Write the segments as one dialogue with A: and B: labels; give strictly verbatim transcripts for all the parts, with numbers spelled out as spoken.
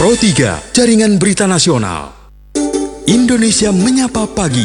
A: Pro tiga, Jaringan Berita Nasional. Indonesia Menyapa Pagi.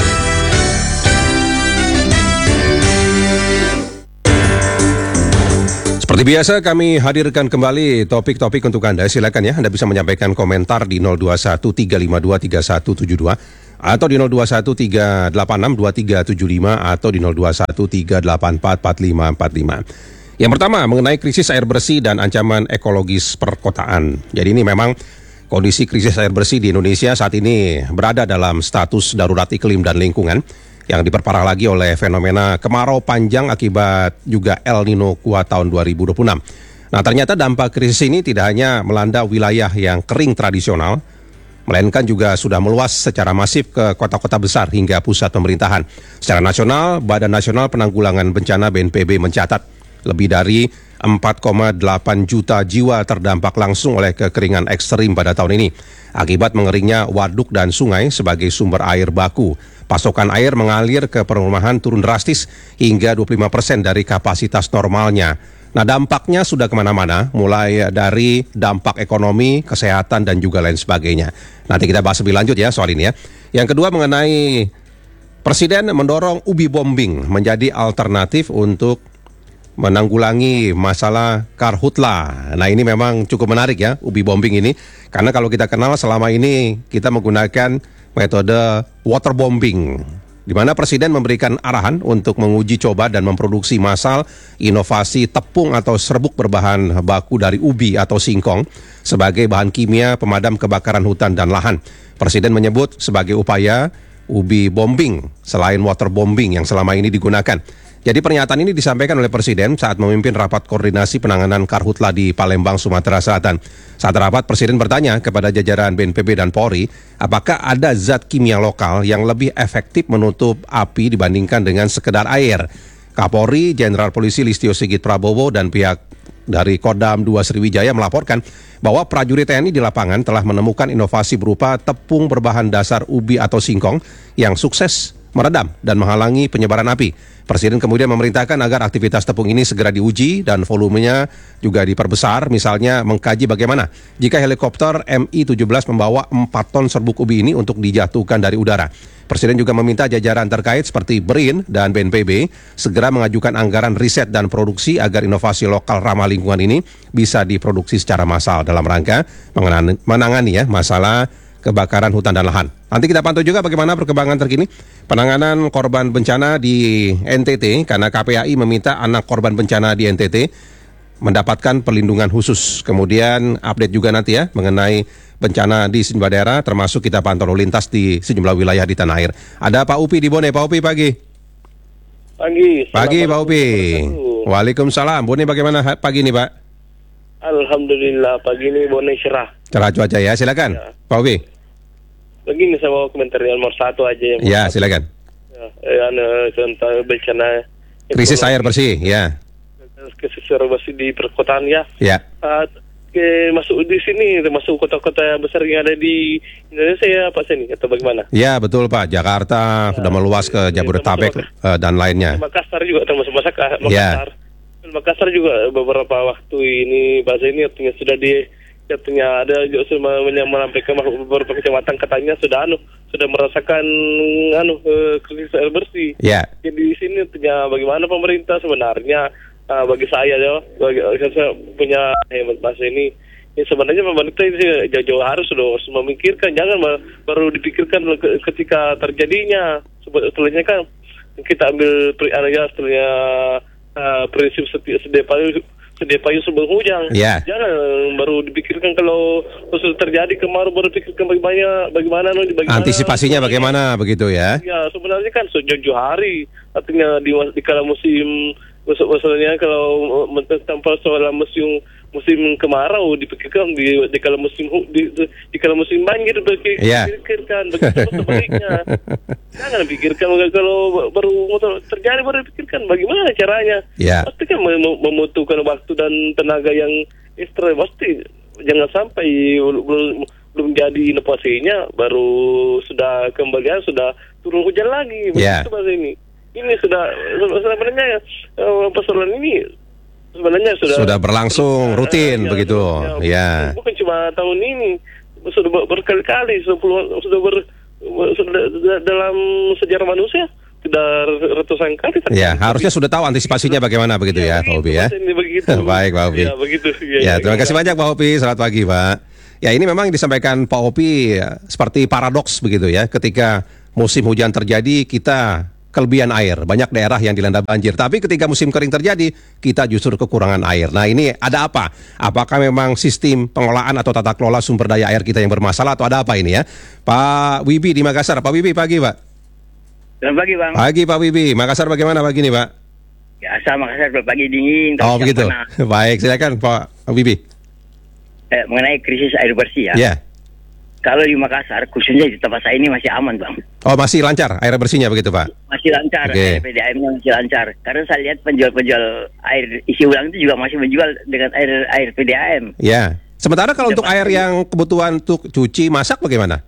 B: Seperti biasa kami hadirkan kembali topik-topik untuk Anda. Silakan ya, Anda bisa menyampaikan komentar di nol dua satu tiga lima dua tiga satu tujuh dua atau di nol dua satu tiga delapan enam dua tiga tujuh lima atau di nol dua satu tiga delapan empat empat lima empat lima. Yang pertama mengenai krisis air bersih dan ancaman ekologis perkotaan. Jadi ini memang kondisi krisis air bersih di Indonesia saat ini berada dalam status darurat iklim dan lingkungan yang diperparah lagi oleh fenomena kemarau panjang akibat juga El Nino kuat tahun dua ribu dua puluh enam. Nah, ternyata dampak krisis ini tidak hanya melanda wilayah yang kering tradisional, melainkan juga sudah meluas secara masif ke kota-kota besar hingga pusat pemerintahan. Secara nasional, Badan Nasional Penanggulangan Bencana B N P B mencatat lebih dari empat koma delapan juta jiwa terdampak langsung oleh kekeringan ekstrim pada tahun ini. Akibat mengeringnya waduk dan sungai sebagai sumber air baku, pasokan air mengalir ke perumahan turun drastis hingga dua puluh lima persen dari kapasitas normalnya. Nah, dampaknya sudah kemana-mana, mulai dari dampak ekonomi, kesehatan, dan juga lain sebagainya. Nanti kita bahas lebih lanjut ya soal ini ya. Yang kedua mengenai Presiden mendorong ubi bombing menjadi alternatif untuk menanggulangi masalah karhutla. Nah, ini memang cukup menarik ya, ubi bombing ini. Karena kalau kita kenal selama ini kita menggunakan metode waterbombing, di mana Presiden memberikan arahan untuk menguji coba dan memproduksi massal inovasi tepung atau serbuk berbahan baku dari ubi atau singkong sebagai bahan kimia pemadam kebakaran hutan dan lahan. Presiden menyebut sebagai upaya ubi bombing selain waterbombing yang selama ini digunakan. Jadi pernyataan ini disampaikan oleh Presiden saat memimpin rapat koordinasi penanganan karhutla di Palembang, Sumatera Selatan. Saat rapat, Presiden bertanya kepada jajaran B N P B dan Polri, apakah ada zat kimia lokal yang lebih efektif menutup api dibandingkan dengan sekedar air. Kapolri, Jenderal Polisi Listio Sigit Prabowo dan pihak dari Kodam dua Sriwijaya melaporkan bahwa prajurit T N I di lapangan telah menemukan inovasi berupa tepung berbahan dasar ubi atau singkong yang sukses meredam dan menghalangi penyebaran api. Presiden kemudian memerintahkan agar aktivitas tepung ini segera diuji dan volumenya juga diperbesar, misalnya mengkaji bagaimana jika helikopter M I tujuh belas membawa empat ton serbuk ubi ini untuk dijatuhkan dari udara. Presiden juga meminta jajaran terkait seperti BRIN dan B N P B segera mengajukan anggaran riset dan produksi agar inovasi lokal ramah lingkungan ini bisa diproduksi secara massal dalam rangka menangani, menangani ya masalah kebakaran hutan dan lahan. Nanti kita pantau juga bagaimana perkembangan terkini penanganan korban bencana di N T T karena K P A I meminta anak korban bencana di N T T mendapatkan perlindungan khusus. Kemudian update juga nanti ya mengenai bencana di sejumlah daerah, termasuk kita pantau lalu lintas di sejumlah wilayah di tanah air. Ada Pak Upi di Bone. Pak Upi pagi.
C: Pagi.
B: Pagi Pak Upi. Waalaikumsalam. Bone bagaimana pagi ini Pak?
C: Alhamdulillah pagi ini Bone cerah.
B: Cerah cuaca ya, silakan ya. Pak Upi.
C: Begini saya mau komentar yang nomor satu aja. Yang
B: ya,
C: satu.
B: silakan.
C: Ya, eh, tentang bencana
B: krisis air bersih, ya.
C: Krisis air bersih di perkotaan ya.
B: Ya.
C: Uh, ke, masuk di sini, masuk kota-kota besar yang ada di Indonesia ya Pak Seni, atau bagaimana?
B: Ya, betul Pak. Jakarta ya, sudah meluas ke Jabodetabek uh, dan lainnya.
C: Makassar juga termasuk Makassar.
B: Ya.
C: Makassar juga beberapa waktu ini Pak Seni artinya sudah di katanya ada juga sudah menyampaikan beberapa kecamatan katanya sudah anu sudah merasakan anu krisis air bersih.
B: Ya.
C: Jadi di sini artinya bagaimana pemerintah sebenarnya uh, bagi saya ya bagi saya punya hemat bahasa ini ya sebenarnya pemerintah ini jauh-jauh harus loh memikirkan, jangan baru dipikirkan ketika terjadinya. Sebetulnya kan kita ambil ya setelahnya uh, prinsip setiap sedia payu sedia payu sebelum hujan.
B: Yeah.
C: Jangan baru dipikirkan kalau sudah terjadi kemarau baru pikirkan bagaimana bagaimana bagaimana
B: antisipasinya bagaimana begitu ya.
C: Ya sebenarnya kan sejauh hari artinya di di kala musim maksudnya kalau tanpa soal musim musim kemarau dipikirkan di di kala musim di, di kala musim banjir dipikirkan yeah. Begitu sebaliknya. Jangan pikirkan kalau baru terjadi baru pikirkan bagaimana caranya.
B: Yeah.
C: Pasti kan mem- membutuhkan waktu dan tenaga yang ekstra. Pasti jangan sampai belum belum jadi inovasinya baru sudah kembali sudah turun hujan lagi.
B: Yeah.
C: Begitu ini. Ini sudah sebenarnya uh, persoalan ini sebenarnya sudah
B: Sudah berlangsung rutin
C: ya,
B: begitu. Ya.
C: Bukan cuma tahun ini, sudah ber- berkali-kali, sudah puluhan, sudah ber, sudah dalam sejarah manusia sudah ratusan kali.
B: Ya, harusnya sudah tahu antisipasinya bagaimana begitu ya, Pak Hobi ya.
C: Begitu.
B: Baik, Pak Hobi.
C: Ya, begitu. Ya,
B: Ya,
C: ya,
B: terima kasih banyak Pak Hobi. Selamat pagi, Pak. Ya, ini memang disampaikan Pak Hobi ya, seperti paradoks begitu ya. Ketika musim hujan terjadi, kita kelebihan air. Banyak daerah yang dilanda banjir. Tapi ketika musim kering terjadi, kita justru kekurangan air. Nah, ini ada apa? Apakah memang sistem pengolahan atau tata kelola sumber daya air kita yang bermasalah atau ada apa ini ya? Pak Wibi di Makassar. Pak Wibi, pagi, Pak.
D: Selamat pagi, Bang.
B: Pagi, Pak Wibi. Makassar bagaimana pagi ini, Pak?
D: Biasa Makassar pagi dingin.
B: Oh, begitu. Baik, silakan Pak Wibi.
D: Eh, mengenai krisis air bersih ya.
B: Ya.
D: Kalau di Makassar, khususnya di tempat saya ini masih aman, Bang.
B: Oh, masih lancar air bersihnya begitu, Pak?
D: Masih lancar,
B: Oke.
D: air P D A M-nya masih lancar. Karena saya lihat penjual-penjual air isi ulang itu juga masih menjual dengan air air P D A M.
B: Ya. Sementara kalau untuk air yang kebutuhan untuk cuci, masak bagaimana?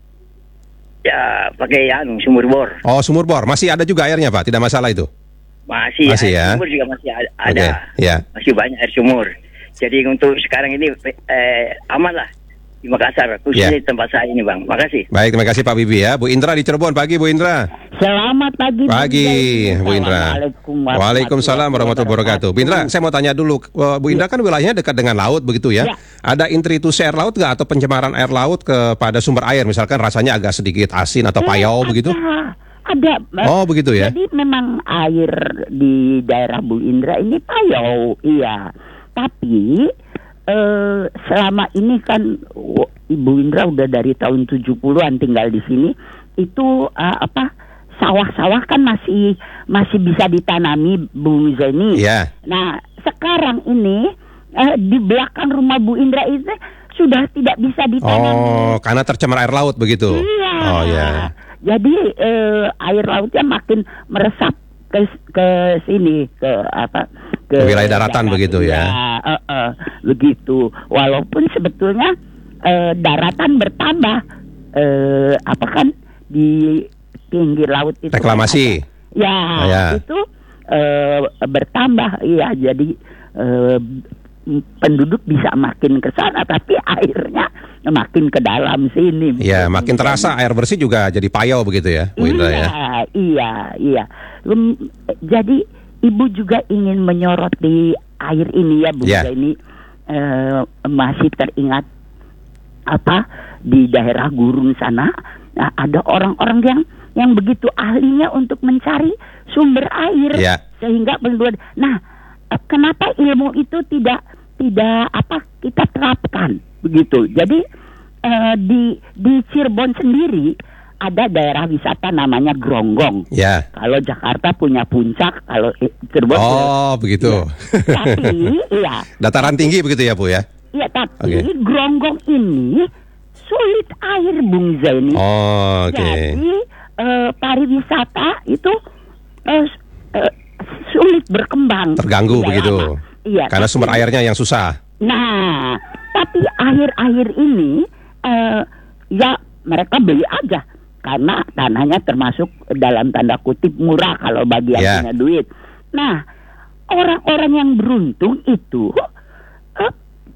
D: Ya, pakai anu sumur bor.
B: Oh, sumur bor. Masih ada juga airnya, Pak? Tidak masalah itu?
D: Masih,
B: Masih
D: air
B: ya?
D: sumur juga masih ada.
B: Oke, ya.
D: Masih banyak air sumur. Jadi untuk sekarang ini eh, aman lah di Makassar, khususnya
B: Ya.
D: di tempat saya ini, Bang. Makasih.
B: Baik, terima kasih Pak Bibi ya. Bu Indra di Cirebon. Pagi, Bu Indra.
E: Selamat pagi.
B: Pagi, Bu Indra.
E: Assalamualaikum
B: Waalaikumsalam warahmatullahi wabarakatuh. Bu Indra, saya mau tanya dulu. Bu Indra kan wilayahnya dekat dengan laut begitu ya.
E: Ya.
B: Ada intritusi air laut nggak atau pencemaran air laut kepada sumber air? Misalkan rasanya agak sedikit asin atau payau begitu?
E: Ada.
B: Oh, begitu ya.
E: Jadi memang air di daerah Bu Indra ini payau, iya. Tapi eh, selama ini kan oh, Ibu Indra udah dari tahun tujuh puluhan tinggal di sini. Itu eh, apa? Sawah-sawah kan masih masih bisa ditanami, Bu Zeni.
B: Iya.
E: Nah, sekarang ini eh, di belakang rumah Bu Indra itu sudah tidak bisa ditanami.
B: Oh, karena tercemar air laut begitu.
E: Iya.
B: Oh ya.
E: Jadi eh, air lautnya makin meresap ke ke sini, ke apa?
B: Ke wilayah daratan begitu ya.
E: eh, eh, begitu. Walaupun sebetulnya eh, daratan bertambah, eh, apa kan di pinggir laut itu.
B: Reklamasi.
E: Ya,
B: Oh, ya.
E: itu eh, bertambah. Iya, jadi eh, penduduk bisa makin ke sana, tapi airnya makin ke dalam sini.
B: Iya, makin terasa air bersih juga jadi payau begitu ya, Bu Indra ya.
E: Iya, iya, iya. Lem- Jadi Ibu juga ingin menyoroti air ini ya, Bu.
B: Ya.
E: Ini eh, masih teringat apa di daerah gurun sana, nah, ada orang-orang yang yang begitu ahlinya untuk mencari sumber air
B: Ya.
E: sehingga penduduk. Nah, eh, kenapa ilmu itu tidak tidak apa kita terapkan begitu? Jadi eh, di di Cirebon sendiri ada daerah wisata namanya Gronggong.
B: Ya.
E: Kalau Jakarta punya puncak, kalau eh, Cirebon.
B: Oh, begitu.
E: Tapi, iya.
B: Dataran tinggi begitu ya, Bu ya?
E: Iya, tapi
B: Oke.
E: Gronggong ini sulit air, Bung Zaini.
B: Oh, oke.
E: Jadi eh, pariwisata itu eh, eh, sulit berkembang.
B: Terganggu
E: Di
B: begitu.
E: daerah. Iya.
B: Karena
E: tapi-
B: sumber airnya yang susah.
E: Nah, tapi akhir-akhir ini eh, ya mereka beli aja karena tanahnya termasuk dalam tanda kutip murah kalau bagi yang
B: Ya.
E: punya duit. Nah, orang-orang yang beruntung itu eh,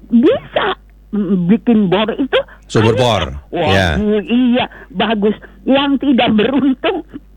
E: bisa mm, bikin bor itu
B: Sumur
E: airnya.
B: bor.
E: Wah,
B: Ya.
E: iya, bagus. Yang tidak beruntung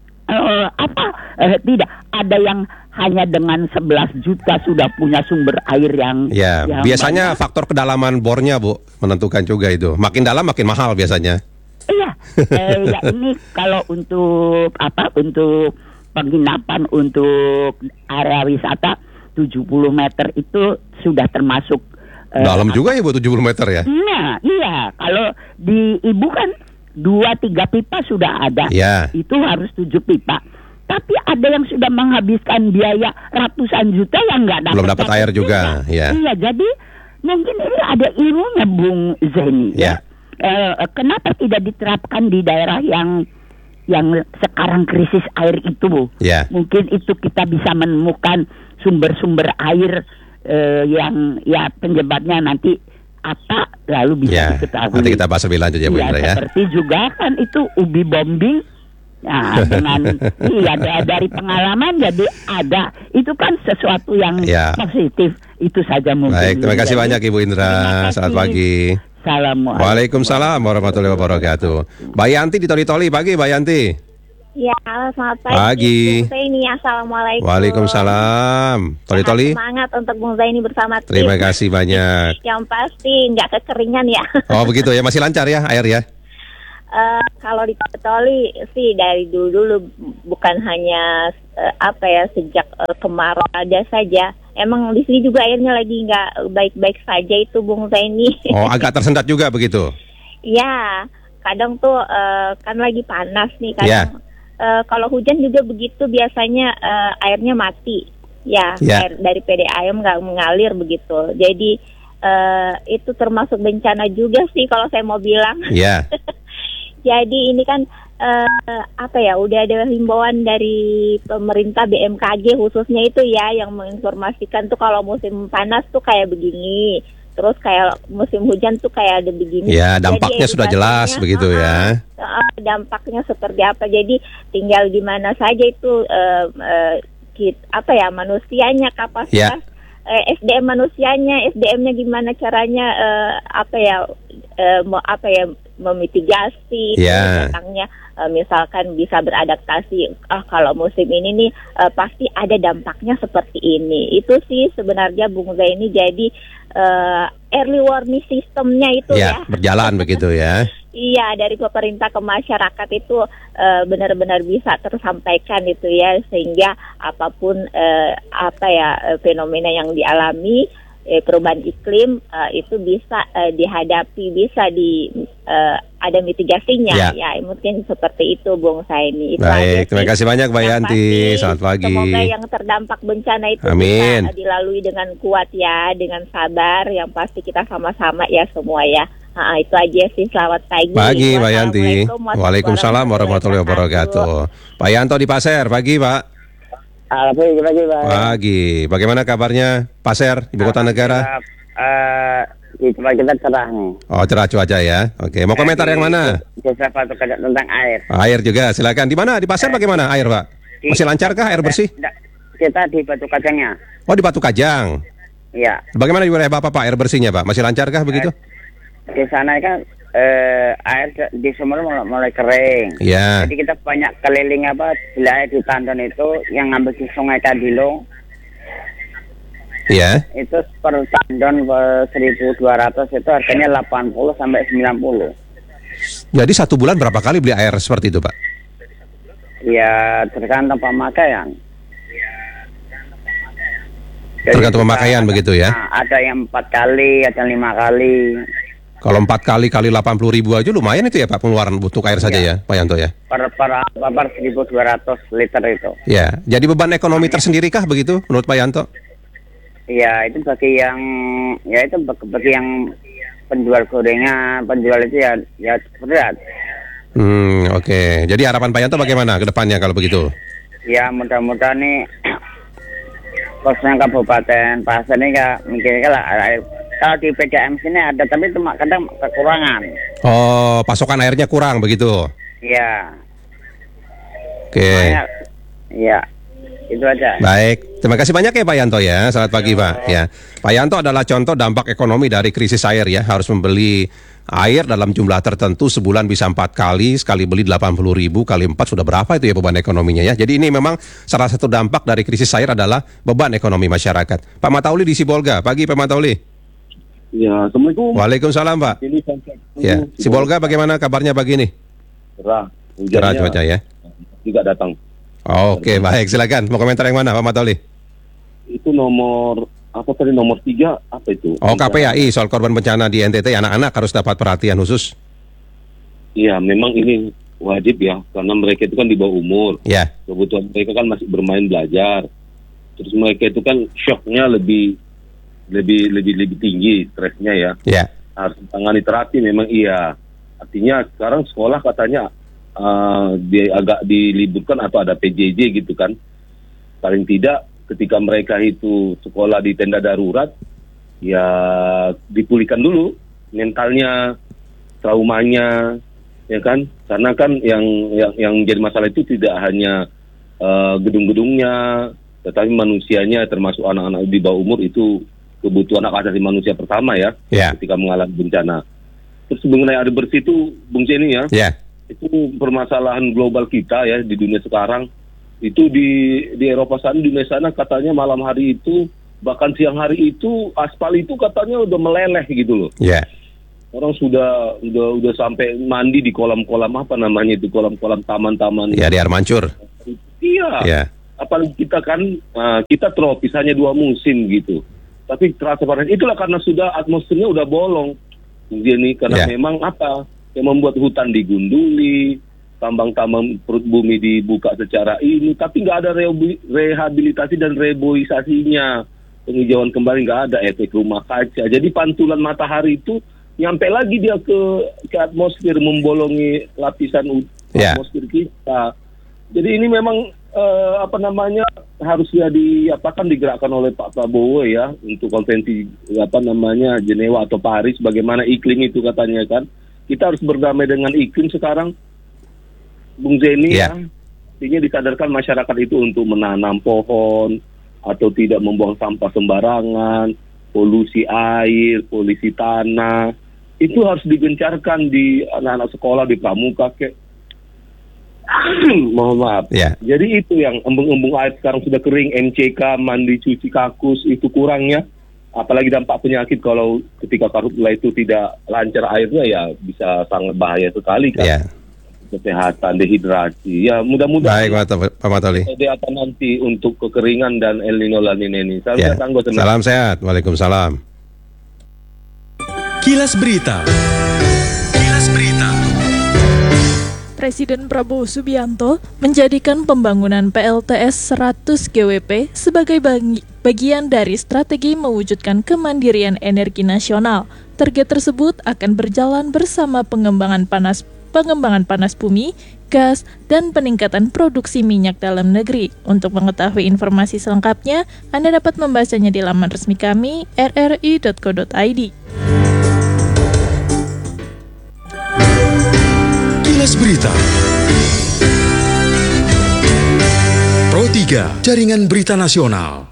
E: eh, apa? Eh, tidak ada yang hanya dengan sebelas juta sudah punya sumber air yang
B: Ya,
E: yang
B: biasanya
E: banyak.
B: faktor kedalaman bornya, Bu, menentukan juga itu. Makin dalam makin mahal biasanya.
E: Iya, eh, ya ini kalau untuk apa? Untuk penginapan untuk area wisata tujuh puluh meter itu sudah termasuk. eh,
B: Dalam juga ya, Bu, tujuh puluh meter ya?
E: Nah, iya. Kalau di Ibu kan dua tiga pipa sudah ada.
B: Iya.
E: Itu harus tujuh pipa. Tapi ada yang sudah menghabiskan biaya ratusan juta yang nggak dapat.
B: Belum dapat
E: satu
B: air juga,
E: pipa.
B: ya.
E: Iya, jadi mungkin ini ada ilmunya, Bung Zeni.
B: Ya.
E: Eh, kenapa tidak diterapkan di daerah yang yang sekarang krisis air itu, Bu?
B: Ya.
E: Mungkin itu kita bisa menemukan sumber-sumber air eh, yang ya penyebabnya nanti apa lalu bisa
B: Ya,
E: diketahui.
B: nanti kita bahas lebih lanjut ya, Bu Indra ya.
E: Seperti juga kan itu ubi bombing. Nah, dengan iya da- dari pengalaman jadi ada itu kan sesuatu yang
B: Ya.
E: positif. Itu saja mungkin.
B: Baik, terima kasih
E: Jadi,
B: banyak Ibu Indra.
E: terima kasih.
B: Selamat pagi.
E: Assalamualaikum.
B: Waalaikumsalam warahmatullahi wabarakatuh. Mbak Yanti di Toli-Toli, pagi Mbak Yanti.
F: Ya, halo, selamat pagi.
B: Pagi.
F: Bung Zaini, assalamualaikum.
B: Waalaikumsalam. Toli-Toli.
F: Semangat untuk Bung Zaini bersama tim.
B: Terima kasih banyak.
F: Yang pasti nggak kekeringan ya.
B: Oh begitu ya, masih lancar ya air ya?
F: Uh, kalau di Toli sih dari dulu-dulu bukan hanya uh, apa ya sejak uh, kemarau ada saja. Emang di sini juga airnya lagi nggak baik-baik saja itu Bung Zaini.
B: Oh agak tersendat juga begitu?
F: Ya, kadang tuh uh, kan lagi panas nih kadang.
B: Ya.
F: Uh, kalau hujan juga begitu biasanya uh, airnya mati. Ya,
B: Ya.
F: air dari P D A M nggak mengalir begitu. Jadi uh, itu termasuk bencana juga sih kalau saya mau bilang.
B: Ya.
F: Jadi ini kan uh, apa ya udah ada himbauan dari pemerintah B M K G khususnya itu ya yang menginformasikan tuh kalau musim panas tuh kayak begini, terus kayak musim hujan tuh kayak ada begini.
B: Ya, dampaknya
F: Jadi,
B: sudah jelas
F: edukasinya,
B: begitu
F: uh,
B: ya.
F: uh, dampaknya seperti apa? Jadi tinggal gimana saja itu uh, uh, kit, apa ya manusianya kapasitas.
B: Ya.
F: S D M manusianya, S D M-nya gimana caranya uh, apa ya uh, mau apa ya memitigasi
B: Ya.
F: datangnya uh, misalkan bisa beradaptasi. Ah kalau musim ini nih uh, pasti ada dampaknya seperti ini. Itu sih sebenarnya Bung Zaini jadi uh, early warning sistemnya itu
B: Ya,
F: ya.
B: berjalan begitu ya.
F: Iya, dari pemerintah ke masyarakat itu uh, benar-benar bisa tersampaikan itu ya sehingga apapun uh, apa ya uh, fenomena yang dialami eh, perubahan iklim uh, itu bisa uh, dihadapi, bisa di uh, ada mitigasinya
B: Ya.
F: ya. Mungkin seperti itu Bung Saini. Itu aja
B: Baik, terima
F: sih.
B: kasih banyak Mbak
F: Yang
B: Yanti.
F: pasti,
B: Selamat pagi.
F: Semoga yang terdampak bencana itu
B: Amin.
F: bisa dilalui dengan kuat ya, dengan sabar. Yang pasti kita sama-sama ya semua ya. Nah, itu aja sih. Selamat pagi.
B: Pagi Mbak Yanti.
F: Wassalamualaikum
B: Waalaikumsalam warahmatullahi wabarakatuh. Pak Yanto di Pasir, pagi Pak.
D: Pagi, pagi, Pak.
B: Pagi. Bagaimana kabarnya Pasir, ibu kota negara?
D: Eh, di tempat kita cerah nih.
B: Oh cerah cuaca ya. Oke, mau komentar yang mana?
D: Desa Batu Kajak tentang air.
B: Air juga, silakan. Di mana? Di Pasir bagaimana air Pak? Masih lancarkah air bersih?
D: Kita di Batu Kajangnya.
B: Oh di Batu Kajang.
D: Iya.
B: Bagaimana di wilayah Bapak Pak air bersihnya Pak? Masih lancarkah begitu?
D: Di sana kan eh, air di sumur mulai, mulai kering.
B: Iya.
D: Jadi kita banyak keliling apa wilayah di Tandon itu yang ngambil di Sungai Kadilung.
B: Iya.
D: Itu per tandon per seribu dua ratus itu harganya delapan puluh sampai sembilan puluh.
B: Jadi satu bulan berapa kali beli air seperti itu Pak?
D: Ya tergantung pemakaian. Jadi
B: Tergantung
D: kita
B: pemakaian
D: ada-
B: begitu ya?
D: Nah, ada yang empat kali, ada yang lima kali.
B: Kalau empat kali kali delapan puluh ribu aja lumayan itu ya Pak pengeluaran untuk air saja ya Pak Yanto ya?
D: Per per per seribu dua ratus liter itu.
B: Ya. Jadi beban ekonomi tersendiri kah begitu menurut Pak Yanto?
D: Ya itu bagi yang ya itu bagi, bagi yang penjual gorengan, penjual itu ya ya berat.
B: Hmm, oke. Jadi harapan Pak Yanto bagaimana ke depannya kalau begitu?
D: Ya mudah-mudahan nih khususnya Kabupaten Pasir ini ya mikirnya lah air. Kalau di P D A M sini ada tapi itu kadang kekurangan.
B: Oh, pasokan airnya kurang begitu.
D: Ya.
B: Oke.
D: Makanya, ya. Itu aja.
B: Baik, terima kasih banyak ya Pak Yanto ya. Selamat pagi Pak. Ya, Pak Yanto adalah contoh dampak ekonomi dari krisis air ya. Harus membeli air dalam jumlah tertentu sebulan bisa empat kali, sekali beli delapan puluh ribu kali empat sudah berapa itu ya beban ekonominya ya. Jadi ini memang salah satu dampak dari krisis air adalah beban ekonomi masyarakat. Pak Matauli di Sibolga, pagi Pak Matauli.
G: Ya, Assalamualaikum.
B: Waalaikumsalam Pak.
G: Ini sampai
B: Ya, Sibolga bagaimana kabarnya pagi ini?
G: cerah.
B: Cerah cuaca ya.
G: Tidak datang.
B: Oke, baik silakan. Mau komentar yang mana Pak Matauli?
G: Itu nomor apa tadi nomor tiga apa itu?
B: Oh, K P A I soal korban bencana di N T T, anak-anak harus dapat perhatian khusus.
G: Iya, memang ini wajib ya karena mereka itu kan di bawah umur.
B: Ya.
G: Kebutuhan mereka kan masih bermain belajar. Terus mereka itu kan shocknya lebih lebih lebih lebih tinggi stresnya ya.
B: Ya.
G: Harus tangani terapi memang iya. Artinya sekarang sekolah katanya uh, dia agak diliburkan atau ada P J J gitu kan. Paling tidak ketika mereka itu sekolah di tenda darurat ya dipulihkan dulu mentalnya, traumanya ya kan. Karena kan yang yang yang jadi masalah itu tidak hanya uh, gedung-gedungnya tetapi manusianya termasuk anak-anak di bawah umur itu kebutuhan hak asasi manusia pertama ya,
B: Ya.
G: ketika mengalami bencana. Terus mengenai air bersih itu, Bung Jenny ya,
B: Ya.
G: itu permasalahan global kita ya di dunia sekarang. Itu di di Eropa sana, di dunia sana katanya malam hari itu, bahkan siang hari itu aspal itu katanya udah meleleh gitu loh.
B: Ya.
G: Orang sudah udah udah sampai mandi di kolam-kolam apa namanya itu, kolam-kolam taman-taman.
B: Ya, di air mancur.
G: Iya.
B: Ya.
G: Apalagi kita kan uh, kita tropis hanya dua musim gitu. Tapi terasa panas. Itulah karena sudah atmosfernya udah bolong. Jadi karena
B: Ya.
G: memang apa yang membuat hutan digunduli, tambang-tambang perut bumi dibuka secara ini, tapi nggak ada rehabi- rehabilitasi dan reboisasinya, penghijauan kembali nggak ada, efek rumah kaca. Jadi pantulan matahari itu nyampe lagi dia ke ke atmosfer, membolongi lapisan ut-
B: Ya.
G: atmosfer kita. Jadi ini memang eh, apa namanya harusnya di apa kan digerakkan oleh Pak Prabowo ya untuk konvensi apa namanya Jenewa atau Paris, bagaimana iklim itu katanya kan. Kita harus berdamai dengan iklim sekarang, Bung Zeni
B: Ya.
G: ya. Artinya disadarkan masyarakat itu untuk menanam pohon atau tidak membuang sampah sembarangan, polusi air, polusi tanah. Itu harus digencarkan di anak-anak sekolah, di pramuka kayak mohon maaf.
B: Ya.
G: Jadi itu yang embung-embung air sekarang sudah kering, M C K, mandi cuci kakus itu kurangnya. Apalagi dampak penyakit kalau ketika karhutla itu tidak lancar airnya ya bisa sangat bahaya sekali kan.
B: Ya.
G: Kesehatan, dehidrasi. Ya mudah-mudahan
B: Baik, Pak Pak Matoli.
G: kesehatan nanti untuk kekeringan dan El Nino La Nina ini. Salam
B: Ya.
G: sehat, Anggo, senang.
B: Salam sehat. Waalaikumsalam.
A: Kilas Berita. Kilas Berita.
H: Presiden Prabowo Subianto menjadikan pembangunan P L T S seratus G W P sebagai bagi- bagian dari strategi mewujudkan kemandirian energi nasional. Target tersebut akan berjalan bersama pengembangan panas pengembangan panas bumi, gas, dan peningkatan produksi minyak dalam negeri. Untuk mengetahui informasi selengkapnya, Anda dapat membacanya di laman resmi kami r r i dot co dot i d.
A: Kilas Berita. Pro tiga, Jaringan Berita Nasional.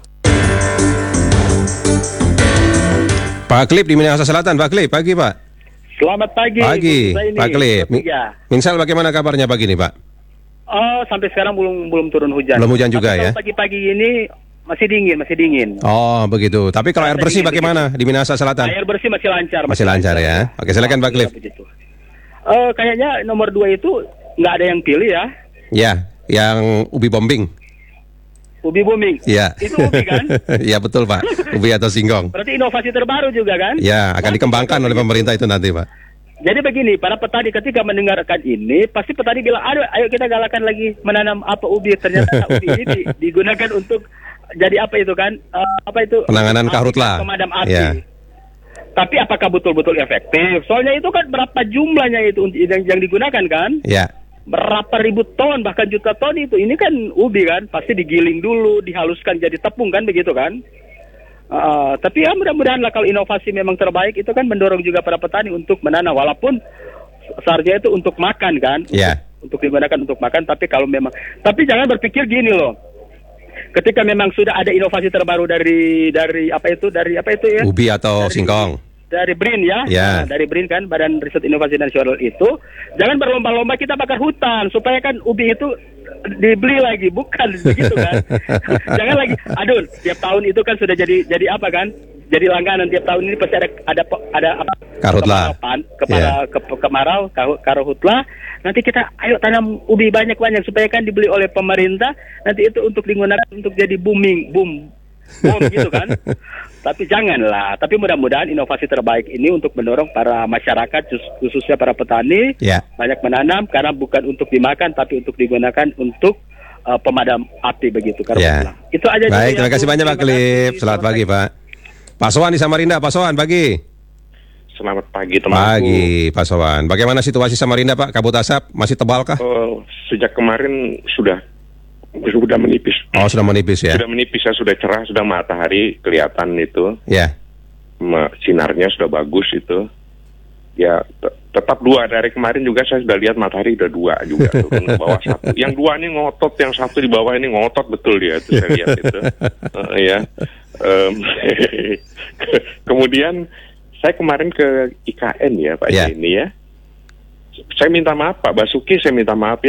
B: Pak Klip di Minahasa Selatan. Pak Klip, pagi Pak.
I: Selamat pagi.
B: Pagi,
I: Ini,
B: Pak Klip. Mi-
I: Ya.
B: Minsal bagaimana kabarnya pagi ini Pak?
I: Oh, sampai sekarang belum belum turun hujan.
B: Belum hujan juga
I: Tapi
B: ya?
I: kalau pagi-pagi ini masih dingin, masih dingin.
B: Oh begitu. Tapi kalau air
I: Masih
B: bersih
I: dingin
B: bagaimana di Minahasa Selatan?
I: Air bersih masih lancar.
B: Masih lancar ya. Oke, silakan Pak Klip.
I: Begitu. Eh, kayaknya nomor dua itu nggak ada yang pilih ya.
B: Ya, yang ubi bombing.
I: Ubi booming.
B: Ya.
I: Itu ubi kan?
B: Ya betul Pak. Ubi atau singkong.
I: Berarti inovasi terbaru juga kan?
B: Ya, akan dikembangkan oleh pemerintah itu nanti Pak.
I: Jadi begini, para petani ketika mendengarkan ini, pasti petani bilang, aduh, ayo kita galakan lagi menanam apa ubi. Ternyata ubi ini di- digunakan untuk jadi apa itu kan? Eh, apa itu?
B: Penanganan
I: Api,
B: karhutla.
I: Pemadam api.
B: Ya.
I: Tapi apakah betul-betul efektif? Soalnya itu kan berapa jumlahnya itu untuk- yang, yang digunakan kan?
B: Ya.
I: Berapa ribu ton, bahkan juta ton itu. Ini kan ubi kan, pasti digiling dulu, dihaluskan jadi tepung kan, begitu kan? Uh, tapi ya mudah-mudahan lah kalau inovasi memang terbaik itu kan mendorong juga para petani untuk menanam walaupun seharusnya itu untuk makan kan,
B: Ya.
I: untuk, untuk digunakan untuk makan. Tapi kalau memang, tapi jangan berpikir gini loh. Ketika memang sudah ada inovasi terbaru dari dari apa itu dari apa itu ya?
B: Ubi atau
I: Dari-
B: singkong.
I: Dari B R I N ya,
B: Ya.
I: Nah, dari B R I N kan Badan Riset Inovasi Nasional itu, jangan berlomba-lomba kita bakar hutan supaya kan ubi itu dibeli lagi, bukan begitu kan? Jangan lagi, aduh, tiap tahun itu kan sudah jadi jadi apa kan? Jadi langganan tiap tahun ini pasti ada ada ada apa?
B: Karhutla.
I: Kemarau, pan- kepala
B: Ya.
I: ke, kemarau, kahu- karhutla. Nanti kita ayo tanam ubi banyak-banyak supaya kan dibeli oleh pemerintah. Nanti itu untuk digunakan untuk jadi booming, boom, boom gitu kan? Tapi janganlah. Tapi mudah-mudahan inovasi terbaik ini untuk mendorong para masyarakat, khusus- khususnya para petani,
B: Ya.
I: banyak menanam karena bukan untuk dimakan, tapi untuk digunakan untuk uh, pemadam api begitu.
B: Ya.
I: Karhutla. Itu aja. dulu
B: Baik,
I: ya,
B: terima kasih
I: Bu.
B: banyak Pak
I: Terima
B: Klip.
I: kasih.
B: Selamat pagi Pak. Pak Sowan di Samarinda. Pak Sowan, pagi.
J: Selamat pagi temanku.
B: Pagi Pak Sowan. Bagaimana situasi Samarinda Pak? Kabut asap masih tebal kah?
J: Oh, sejak kemarin sudah sudah menipis.
B: Oh sudah menipis ya?
J: Sudah menipis, ya, sudah cerah, sudah matahari kelihatan itu.
B: Ya.
J: Ma- Sinarnya sudah bagus itu. Ya te- tetap dua dari kemarin juga saya sudah lihat matahari udah dua juga tuh kan, ke bawah satu. Yang dua ini ngotot, yang satu di bawah ini ngotot betul dia itu saya lihat itu. Eh, ya. Um, kemudian saya kemarin ke I K N ya Pak
B: Ya.
J: Jenny ya. Saya minta maaf Pak Basuki, saya minta maaf ya.